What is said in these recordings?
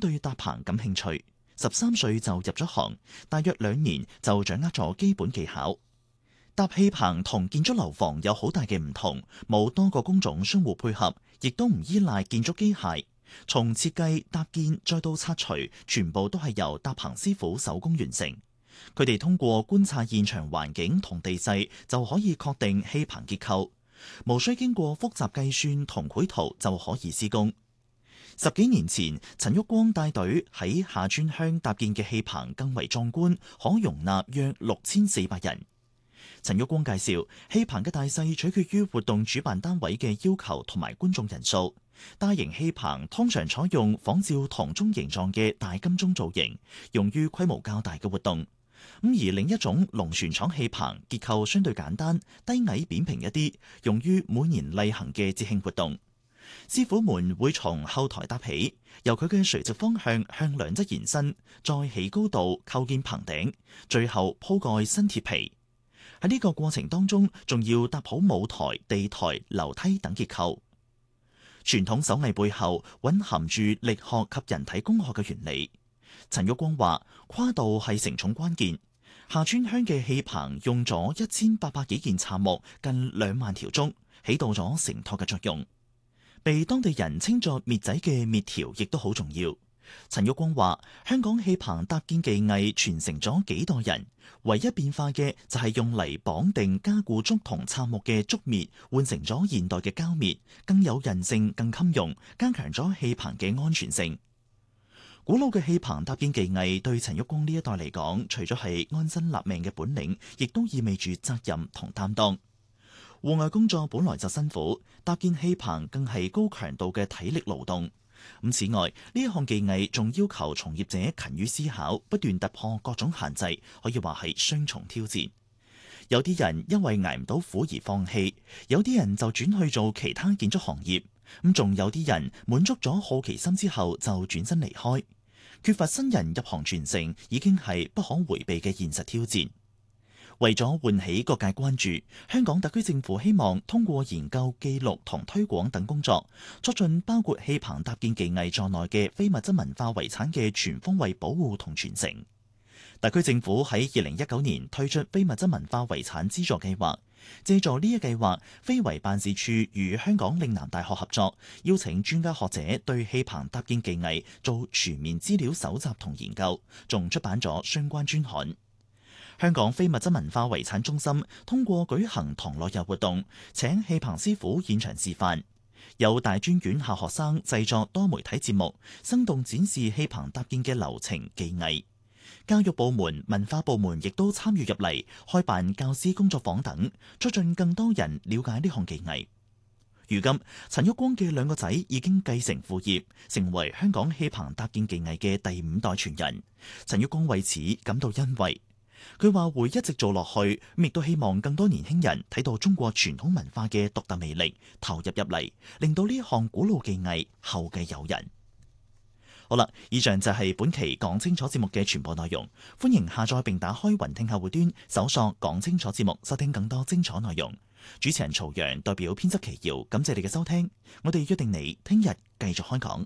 對搭棚感興趣，13歲就入咗行，大約2年就掌握咗基本技巧。搭氣棚同建築樓房有好大嘅唔同，冇多個工種相互配合，亦都唔依賴建築機械。從設計、搭建再到拆除，全部都係由搭棚師傅手工完成。佢哋通過觀察現場環境同地勢，就可以確定氣棚結構，無需經過複雜計算同繪圖就可以施工。10幾年前，陳旭光帶隊喺下村鄉搭建嘅氣棚更為壯觀，可容納約6400人。陳旭光介紹，氣棚嘅大細取決於活動主辦單位嘅要求同埋觀眾人數。大型氣棚通常採用仿照銅鐘形狀嘅大金鐘造型，用於規模較大嘅活動。而另一種龍船廠氣棚結構相對簡單，低矮扁平一啲，用於每年例行嘅節慶活動。師傅們會從後台搭起，由佢嘅垂直方向向兩側延伸，再起高度構建棚頂，最後鋪蓋新鐵皮。喺呢個過程當中，仲要搭好舞台、地台、樓梯等結構。傳統手藝背後蘊含住力學及人體工學嘅原理。陳旭光話：跨度係承重關鍵。下村鄉嘅氣棚用咗1800幾件杉木，近2萬條竹，起到咗承托嘅作用。被當地人稱作篾仔嘅篾條亦都好重要。陳旭光話：香港氣棚搭建技藝傳承咗幾代人，唯一變化嘅就係用嚟綁定加固竹同杉木嘅竹篾換成咗現代嘅膠篾，更有韌性、更襟用，加強咗氣棚嘅安全性。古老嘅氣棚搭建技藝對陳旭光呢一代嚟講，除咗係安身立命嘅本領，亦都意味住責任同擔當。戶外工作本來就辛苦，搭建氣棚更係高強度嘅體力勞動。此外，呢一項技藝仲要求從業者勤於思考，不斷突破各種限制，可以話係雙重挑戰。有啲人因為捱唔到苦而放棄，有啲人就轉去做其他建築行業，仲有啲人滿足咗好奇心之後就轉身離開。缺乏新人入行傳承，已經係不可迴避嘅現實挑戰。為咗喚起各界關注，香港特區政府希望通過研究、記錄同推廣等工作，促進包括氣棚搭建技藝在內嘅非物質文化遺產嘅全方位保護同傳承。特區政府喺2019年推出非物質文化遺產資助計劃，借助呢一計劃，非遺辦事處與香港嶺南大學合作，邀請專家學者對氣棚搭建技藝做全面資料搜集同研究，仲出版咗相關專刊。香港非物質文化遺產中心通過舉行唐樂遊活動，請氣棚師傅現場示範，有大專院校學生製作多媒體節目，生動展示氣棚搭建嘅流程技藝。教育部門、文化部門亦都參與入嚟，開辦教師工作坊等，促進更多人了解呢項技藝。如今，陳旭光嘅2個仔已經繼承父業，成為香港氣棚搭建技藝嘅第5代傳人。陳旭光為此感到欣慰。佢話會一直做落去，亦都希望更多年輕人睇到中國傳統文化嘅獨特魅力，投入入嚟，令到呢項古老技藝後繼有人。好啦，以上就係本期講清楚節目嘅全部內容。歡迎下載並打開雲聽客戶端，搜索講清楚節目，收聽更多精彩內容。主持人曹陽代表編輯奇瑤，感謝你嘅收聽。我哋約定你聽日繼續開講。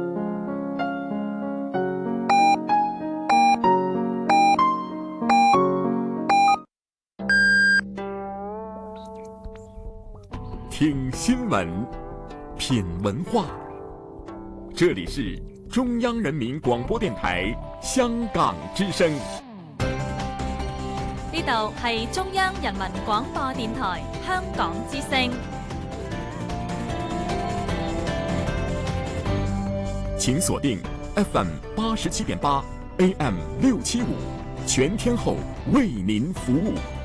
听新闻，品文化，这里是中央人民广播电台香港之声。 呢度係中央人民廣播電台香港之聲。 請鎖定 FM 87.8 AM 675，全天候為您服務。